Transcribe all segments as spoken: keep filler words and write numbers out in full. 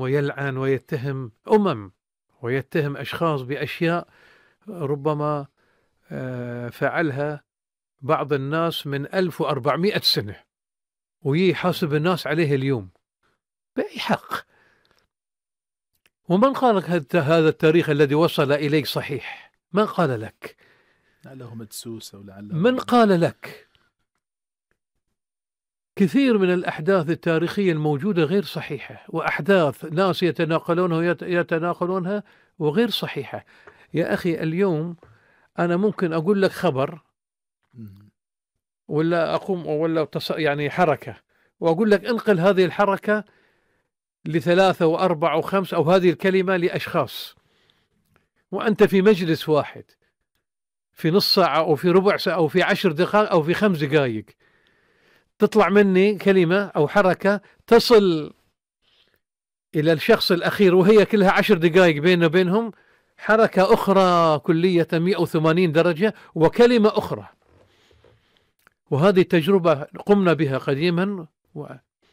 ويلعن ويتهم أمم ويتهم أشخاص بأشياء ربما فعلها بعض الناس من ألف وأربعمائة سنة، ويحاسب الناس عليه اليوم بأي حق؟ ومن قال لك هذا التاريخ الذي وصل إليك صحيح؟ من قال لك؟ لعله مدسوس أو لعله من قال لك؟ كثير من الأحداث التاريخية الموجودة غير صحيحة، وأحداث ناس يتناقلونها يتناقلونها وغير صحيحة. يا أخي اليوم أنا ممكن أقول لك خبر ولا أقوم ولا يعني حركة وأقول لك انقل هذه الحركة لثلاثة وأربعة وخمس أو هذه الكلمة لأشخاص، وأنت في مجلس واحد في نص ساعة أو في ربع ساعة أو في عشر دقائق أو في خمس دقائق تطلع مني كلمة أو حركة تصل إلى الشخص الأخير وهي كلها عشر دقائق بيننا وبينهم، حركة أخرى كلية مئة وثمانين درجة وكلمة أخرى. وهذه التجربة قمنا بها قديما و...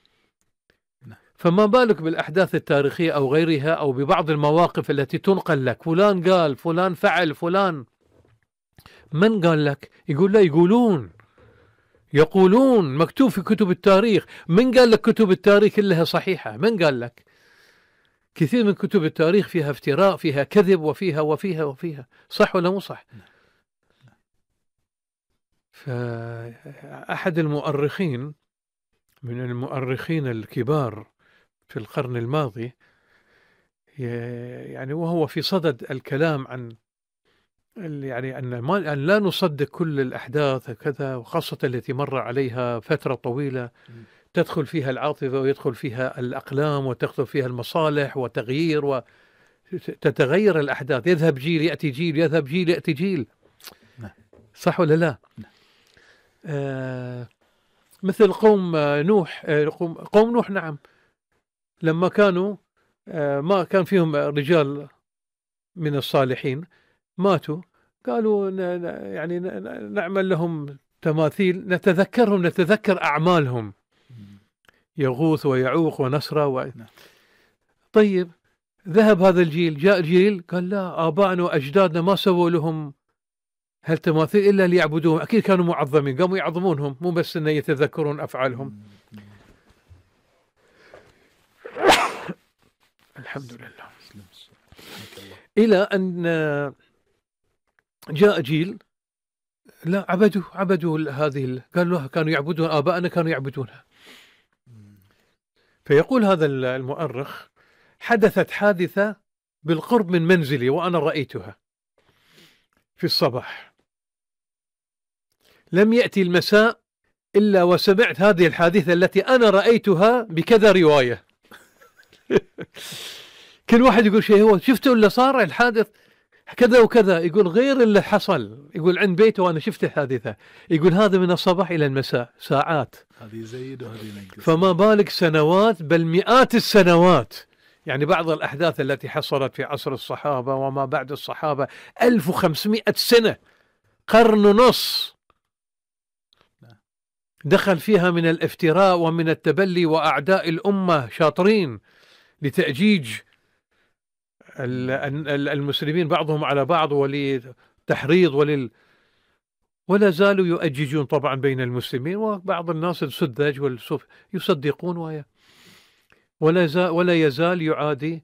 فما بالك بالأحداث التاريخية أو غيرها أو ببعض المواقف التي تنقل لك، فلان قال فلان فعل فلان. من قال لك؟ يقول لا، يقولون يقولون مكتوب في كتب التاريخ. من قال لك كتب التاريخ كلها صحيحة؟ من قال لك؟ كثير من كتب التاريخ فيها افتراء، فيها كذب، وفيها وفيها وفيها. صح ولا مو صح؟ فأحد المؤرخين من المؤرخين الكبار في القرن الماضي يعني وهو في صدد الكلام عن يعني أن ما أن لا نصدق كل الأحداث كذا، وخاصة التي مر عليها فترة طويلة تدخل فيها العاطفة ويدخل فيها الأقلام وتدخل فيها المصالح وتغيير وتتغير الأحداث، يذهب جيل يأتي جيل، يذهب جيل يأتي جيل. صح ولا لا؟ آه مثل قوم نوح آه قوم, قوم نوح نعم، لما كانوا آه ما كان فيهم رجال من الصالحين ماتوا، قالوا يعني نعمل لهم تماثيل نتذكرهم نتذكر أعمالهم، يغوث ويعوق ونسرة و... طيب ذهب هذا الجيل، جاء جيل قال لا، آبائنا وأجدادنا ما سووا لهم هالتماثيل إلا ليعبدوهم، أكيد كانوا معظمين، قاموا يعظمونهم، مو بس أن يتذكرون أفعالهم. الحمد لله. إلى أن جاء جيل لا، عبدوا عبدوا هذه، قالوا كانوا يعبدون آبائنا كانوا يعبدونها. فيقول هذا المؤرخ حدثت حادثة بالقرب من منزلي وأنا رأيتها في الصباح، لم يأتي المساء إلا وسمعت هذه الحادثة التي أنا رأيتها بكذا رواية. كل واحد يقول شيء، هو شفته اللي صار الحادث كذا وكذا، يقول غير اللي حصل، يقول عند بيته وأنا شفت الحادثة، يقول هذا من الصباح إلى المساء ساعات، هذه زيد وهذه ينقص، فما بالك سنوات بل مئات السنوات. يعني بعض الأحداث التي حصلت في عصر الصحابة وما بعد الصحابة ألف وخمسمائة سنة، قرن ونص دخل فيها من الافتراء ومن التبلي، وأعداء الأمة شاطرين لتأجيج المسلمين بعضهم على بعض ولتحريض ولل ولا زالوا يؤججون طبعا بين المسلمين، وبعض الناس السذج والسف يصدقون ويا ولا زال ولا يزال يعادي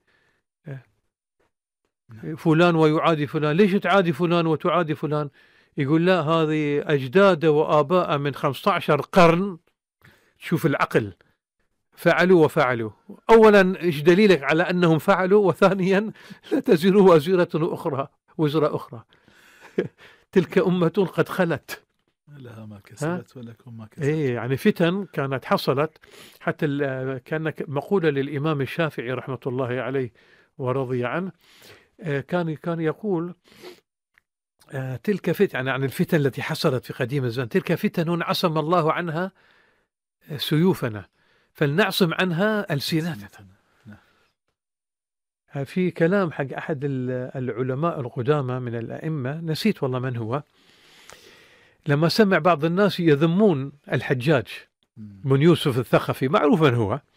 فلان ويعادي فلان. ليش تعادي فلان وتعادي فلان؟ يقول لا، هذه أجداد وآباء من خمسة عشر قرن، شوف العقل، فعلوا وفعلوا. أولا إيش دليلك على أنهم فعلوا؟ وثانيا لا تزر وزيرة أخرى وزر أخرى. تلك أمة قد خلت لها ما كسبت ولكم ما كسبت. إيه يعني فتن كانت حصلت، حتى كان مقولة للإمام الشافعي رحمة الله عليه ورضي عنه، كان كان يقول تلك فتن عن الفتن التي حصلت في قديم الزمان، تلك فتن عصم الله عنها سيوفنا فلنعصم عنها ألسنتنا. في كلام حق أحد العلماء القدامى من الأئمة، نسيت والله من هو، لما سمع بعض الناس يذمون الحجاج بن يوسف الثقفي، معروف من هو،